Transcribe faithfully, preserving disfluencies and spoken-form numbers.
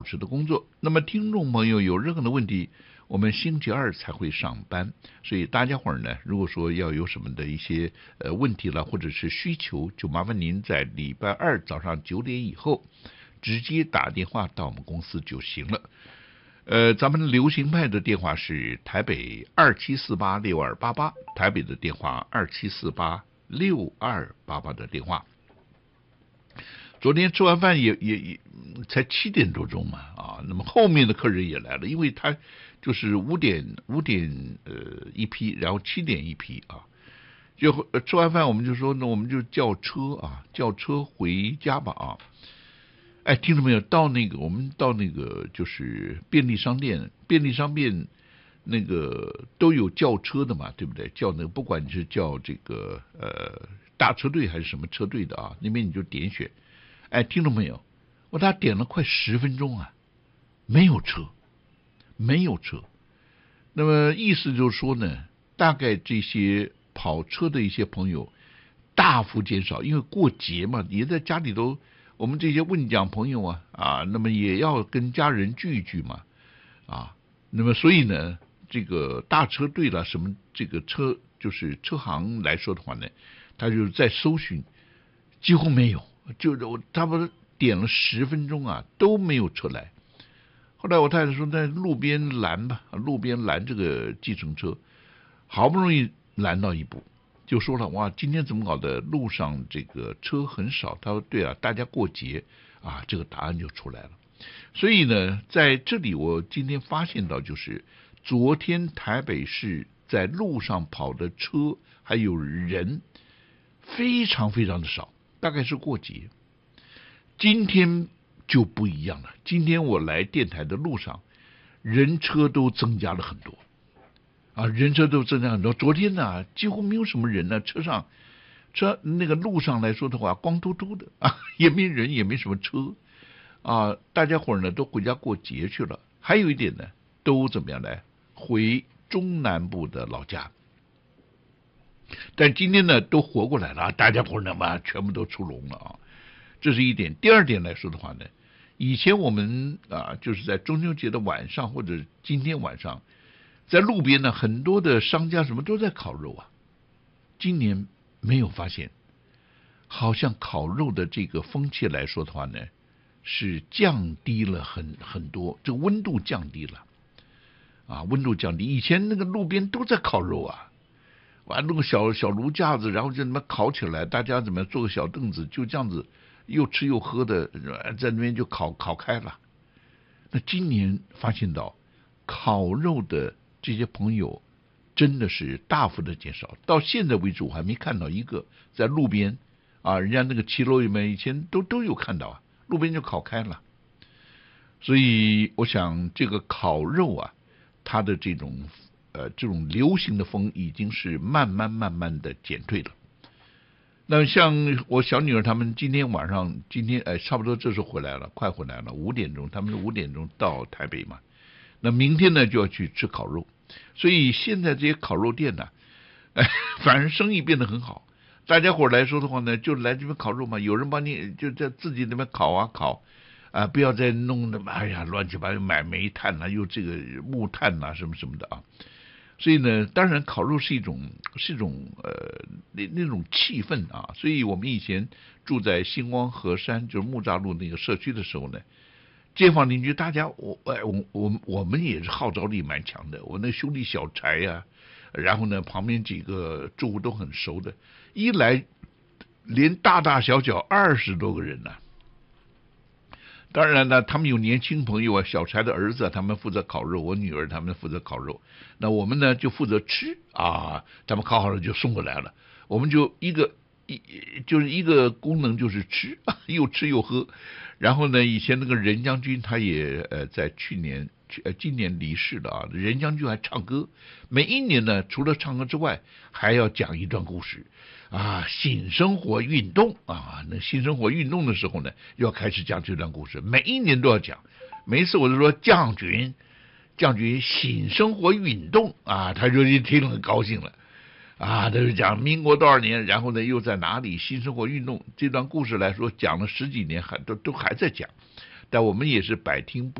主持的工作。那么听众朋友有任何的问题，我们星期二才会上班，所以大家伙儿呢，如果说要有什么的一些呃问题了，或者是需求，就麻烦您在礼拜二早上九点以后直接打电话到我们公司就行了。呃，咱们流行派的电话是台北二七四八六二八八，台北的电话二七四八六二八八的电话。昨天吃完饭也也也才七点多钟嘛啊，那么后面的客人也来了，因为他就是五点五点呃一批，然后七点一批啊，就吃完饭我们就说那我们就叫车啊，叫车回家吧啊。哎，听到没有？到那个我们到那个就是便利商店，便利商店那个都有叫车的嘛，对不对？叫那个不管你是叫这个呃大车队还是什么车队的啊，那边你就点选。哎，听到没有？我他点了快十分钟啊，没有车，没有车。那么意思就是说呢，大概这些跑车的一些朋友大幅减少，因为过节嘛，也在家里头，我们这些问讲朋友啊啊，那么也要跟家人聚一聚嘛啊，那么所以呢，这个大车队了什么这个车就是车行来说的话呢，他就是在搜寻，几乎没有。就是我差不多点了十分钟啊，都没有车来。后来我太太说在路边拦吧，路边拦这个计程车，好不容易拦到一部，就说了哇，今天怎么搞的？路上这个车很少。他说对啊，大家过节啊，这个答案就出来了。所以呢，在这里我今天发现到，就是昨天台北市在路上跑的车还有人非常非常的少。大概是过节，今天就不一样了。今天我来电台的路上，人车都增加了很多，啊，人车都增加很多。昨天呢，几乎没有什么人呢，车上车那个路上来说的话，光秃秃的啊，也没人，也没什么车，啊，大家伙呢都回家过节去了。还有一点呢，都怎么样呢？回中南部的老家。但今天呢，都活过来了，大家伙呢嘛，全部都出笼了啊，这是一点。第二点来说的话呢，以前我们啊，就是在中秋节的晚上或者今天晚上，在路边呢，很多的商家什么都在烤肉啊。今年没有发现，好像烤肉的这个风气来说的话呢，是降低了很很多，这个温度降低了啊，温度降低。以前那个路边都在烤肉啊。完弄个小小炉架子，然后就怎么烤起来，大家怎么坐个小凳子，就这样子又吃又喝的，在那边就烤烤开了。那今年发现到烤肉的这些朋友真的是大幅的减少，到现在为止我还没看到一个在路边啊，人家那个骑楼里面以前都都有看到啊，路边就烤开了。所以我想这个烤肉啊，它的这种。呃，这种流行的风已经是慢慢慢慢的减退了。那像我小女儿他们今天晚上，今天呃差不多这时候回来了，快回来了，五点钟，他们是五点钟到台北嘛。那明天呢就要去吃烤肉，所以现在这些烤肉店呢，哎，反而生意变得很好。大家伙来说的话呢，就来这边烤肉嘛，有人帮你就在自己那边烤啊烤。啊，不要再弄那么哎呀乱七八糟买煤炭呐、啊，又这个木炭呐、啊，什么什么的啊。所以呢，当然烤肉是一种是一种呃那那种气氛啊。所以我们以前住在星光河山，就是木栅路那个社区的时候呢，街坊邻居大家我哎我我我们也是号召力蛮强的。我那兄弟小柴呀、啊，然后呢旁边几个住户都很熟的，一来连大大小小二十多个人呢、啊。当然呢，他们有年轻朋友啊，小柴的儿子、啊、他们负责烤肉，我女儿他们负责烤肉，那我们呢就负责吃啊，他们烤好了就送过来了，我们就一个一就是一个功能就是吃，又吃又喝。然后呢，以前那个任将军他也呃在去年呃今年离世了啊，任将军还唱歌，每一年呢除了唱歌之外，还要讲一段故事。啊，新生活运动啊，那新生活运动的时候呢，又要开始讲这段故事，每一年都要讲。每一次我就说将军，将军新生活运动啊，他就听了很高兴了啊，他就讲民国多少年，然后呢又在哪里新生活运动这段故事来说，讲了十几年还都都还在讲。 但我们也是百听不